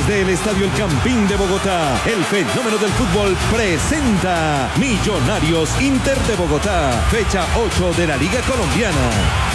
Desde el Estadio El Campín de Bogotá, el fenómeno del fútbol presenta Millonarios Inter de Bogotá, fecha 8 de la Liga Colombiana.